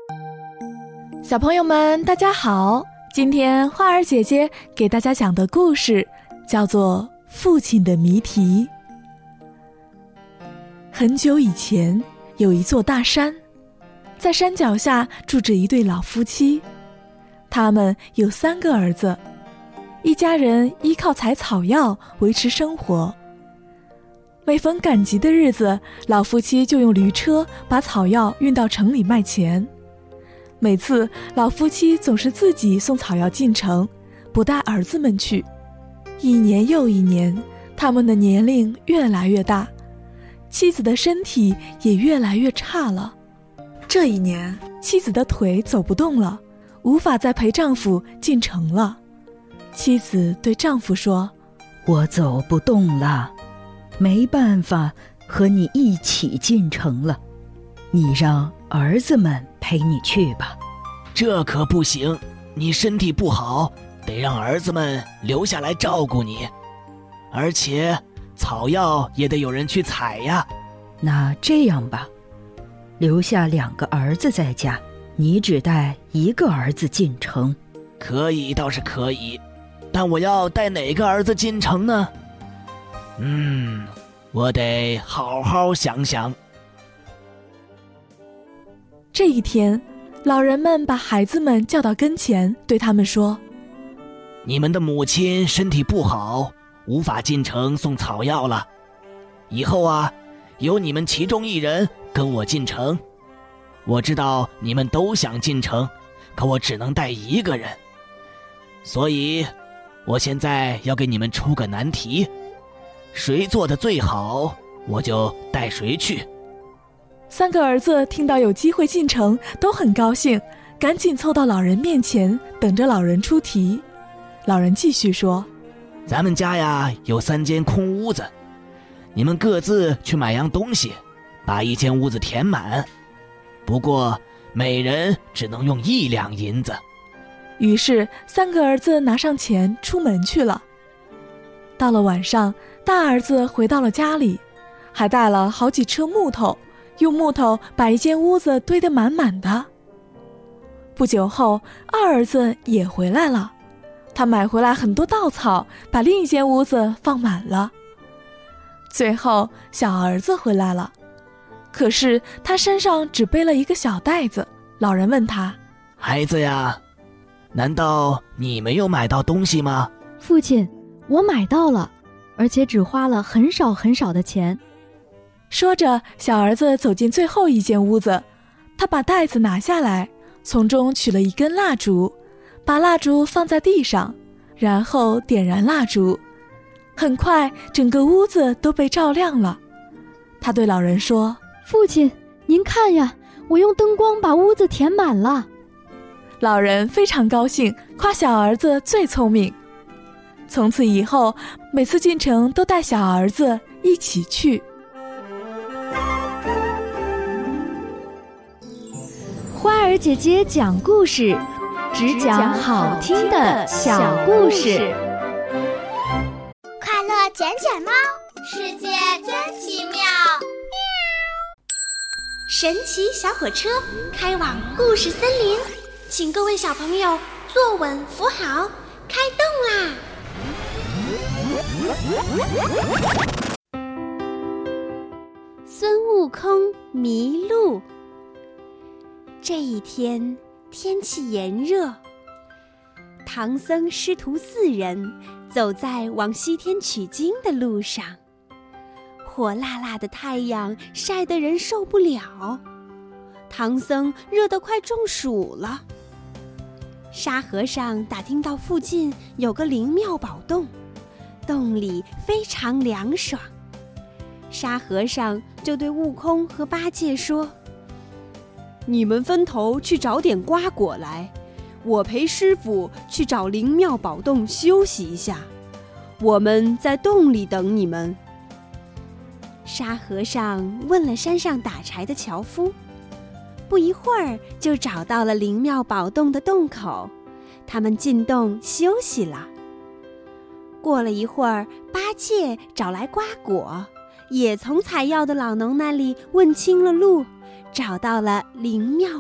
小朋友们大家好，今天花儿姐姐给大家讲的故事叫做《父亲的谜题》。很久以前，有一座大山，在山脚下住着一对老夫妻，他们有3个儿子，一家人依靠采草药维持生活。每逢赶集的日子，老夫妻就用驴车把草药运到城里卖钱。每次老夫妻总是自己送草药进城，不带儿子们去。一年又一年，他们的年龄越来越大，妻子的身体也越来越差了。这一年，妻子的腿走不动了，无法再陪丈夫进城了。妻子对丈夫说：“ 我走不动了，没办法和你一起进城了，你让儿子们陪你去吧。” 这可不行，你身体不好，得让儿子们留下来照顾你，而且草药也得有人去采呀。 那这样吧，留下2个儿子在家，你只带1个儿子进城。 可以倒是可以，但我要带哪个儿子进城呢？我得好好想想。 这一天，老人们把孩子们叫到跟前，对他们说：“ 你们的母亲身体不好，无法进城送草药了。以后啊，由你们其中1人跟我进城。我知道你们都想进城，可我只能带1个人，所以我现在要给你们出个难题，谁做得最好，我就带谁去。 ”3个儿子听到有机会进城，都很高兴，赶紧凑到老人面前，等着老人出题。老人继续说：“ 咱们家呀有3间空屋子，你们各自去买样东西，把1间屋子填满。不过每人只能用1两银子。” 于是3个儿子拿上钱出门去了。到了晚上，大儿子回到了家里，还带了好几车木头，用木头把1间屋子堆得满满的。不久后，二儿子也回来了，他买回来很多稻草，把另1间屋子放满了。最后，小儿子回来了，可是他身上只背了1个小袋子。老人问他：“ 孩子呀，难道你没有买到东西吗？”“ 父亲，我买到了，而且只花了很少很少的钱。” 说着，小儿子走进最后1间屋子，他把袋子拿下来，从中取了1根蜡烛，把蜡烛放在地上，然后点燃蜡烛。很快，整个屋子都被照亮了。他对老人说：“ 父亲，您看呀，我用灯光把屋子填满了。” 老人非常高兴，夸小儿子最聪明。从此以后，每次进城都带小儿子一起去。 花儿姐姐讲故事，只讲好听的小故事。 快乐捡捡猫，世界真奇妙。神奇小火车开往故事森林，请各位小朋友坐稳扶好，开动啦！孙悟空迷路。这一天天气炎热，唐僧师徒4人走在往西天取经的路上，火辣辣的太阳晒得人受不了，唐僧热得快中暑了。沙和尚打听到附近有个灵庙宝洞，洞里非常凉爽。沙和尚就对悟空和八戒说：“你们分头去找点瓜果来，我陪师傅去找灵庙宝洞休息一下，我们在洞里等你们。”沙和尚问了山上打柴的樵夫，不一会儿就找到了灵庙宝洞的洞口，他们进洞休息了。过了一会儿，八戒找来瓜果，也从采药的老农那里问清了路，找到了灵庙